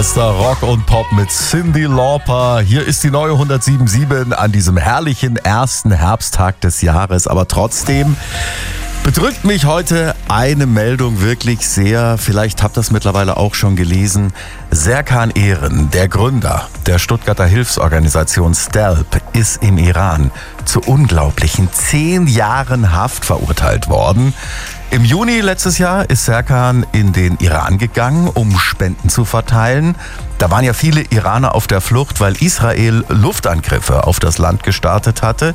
Bester Rock und Pop mit Cyndi Lauper. Hier ist die neue 107.7 an diesem herrlichen ersten Herbsttag des Jahres. Aber trotzdem bedrückt mich heute eine Meldung wirklich sehr. Vielleicht habt ihr es mittlerweile auch schon gelesen. Serkan Ehren, der Gründer der Stuttgarter Hilfsorganisation STELP, ist im Iran zu unglaublichen 10 Jahren Haft verurteilt worden. Im Juni letztes Jahr ist Serkan in den Iran gegangen, um Spenden zu verteilen. Da waren ja viele Iraner auf der Flucht, weil Israel Luftangriffe auf das Land gestartet hatte.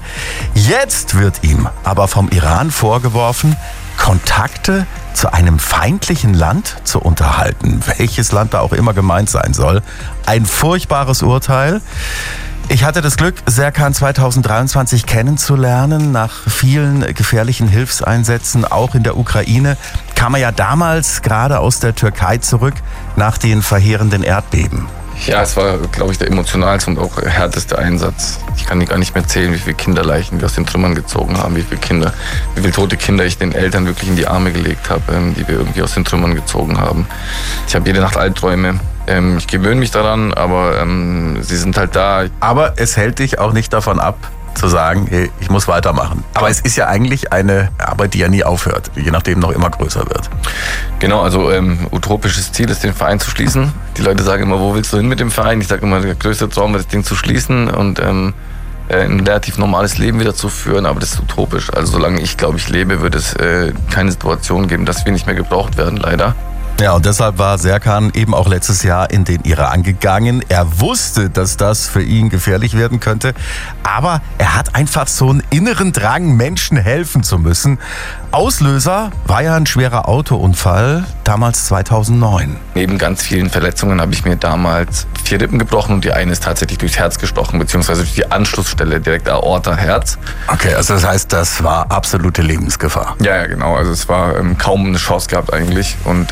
Jetzt wird ihm aber vom Iran vorgeworfen, Kontakte zu einem feindlichen Land zu unterhalten. Welches Land da auch immer gemeint sein soll. Ein furchtbares Urteil. Ich hatte das Glück, Serkan 2023 kennenzulernen. Nach vielen gefährlichen Hilfseinsätzen, auch in der Ukraine, kam er ja damals gerade aus der Türkei zurück nach den verheerenden Erdbeben. Ja, es war, glaube ich, der emotionalste und auch härteste Einsatz. Ich kann gar nicht mehr zählen, wie viele Kinderleichen wir aus den Trümmern gezogen haben, wie viele tote Kinder ich den Eltern wirklich in die Arme gelegt habe, die wir irgendwie aus den Trümmern gezogen haben. Ich habe jede Nacht Albträume. Ich gewöhne mich daran, aber sie sind halt da. Aber es hält dich auch nicht davon ab, zu sagen, hey, ich muss weitermachen. Aber es ist ja eigentlich eine Arbeit, die ja nie aufhört, je nachdem noch immer größer wird. Genau, also utopisches Ziel ist, den Verein zu schließen. Die Leute sagen immer, wo willst du hin mit dem Verein? Ich sage immer, der größte Traum ist, das Ding zu schließen und ein relativ normales Leben wieder zu führen, aber das ist utopisch. Also solange ich, glaube ich, lebe, wird es keine Situation geben, dass wir nicht mehr gebraucht werden, leider. Ja, und deshalb war Serkan eben auch letztes Jahr in den Iran gegangen. Er wusste, dass das für ihn gefährlich werden könnte, aber er hat einfach so einen inneren Drang, Menschen helfen zu müssen. Auslöser war ja ein schwerer Autounfall, damals 2009. Neben ganz vielen Verletzungen habe ich mir damals 4 Rippen gebrochen und die eine ist tatsächlich durchs Herz gestochen, beziehungsweise durch die Anschlussstelle, direkt Aorta, Herz. Okay, also das heißt, das war absolute Lebensgefahr. Ja, genau. Also es war kaum eine Chance gehabt eigentlich und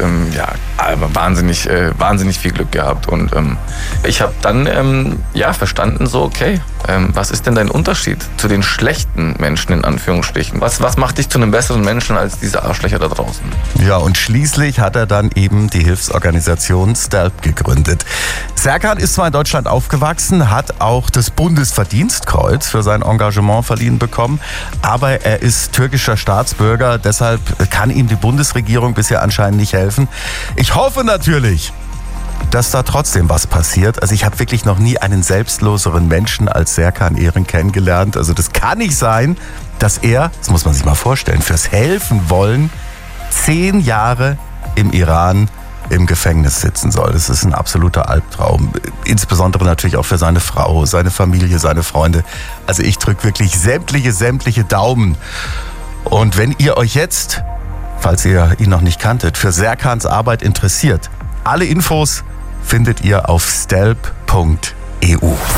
aber wahnsinnig viel Glück gehabt. Und ich habe dann verstanden, so okay, was ist denn dein Unterschied zu den schlechten Menschen in Anführungsstrichen? Was macht dich zu einem besseren Menschen als diese Arschlöcher da draußen? Ja, und schließlich hat er dann eben die Hilfsorganisation STELP gegründet. Serkan ist zwar in Deutschland aufgewachsen, hat auch das Bundesverdienstkreuz für sein Engagement verliehen bekommen, aber er ist türkischer Staatsbürger, deshalb kann ihm die Bundesregierung bisher anscheinend nicht helfen. Ich hoffe natürlich, dass da trotzdem was passiert. Also ich habe wirklich noch nie einen selbstloseren Menschen als Serkan Ehren kennengelernt. Also das kann nicht sein, dass er, das muss man sich mal vorstellen, fürs Helfen wollen 10 Jahre im Iran im Gefängnis sitzen soll. Das ist ein absoluter Albtraum. Insbesondere natürlich auch für seine Frau, seine Familie, seine Freunde. Also ich drücke wirklich sämtliche Daumen. Und wenn ihr euch jetzt, falls ihr ihn noch nicht kanntet, für Serkans Arbeit interessiert, alle Infos findet ihr auf stelp.eu.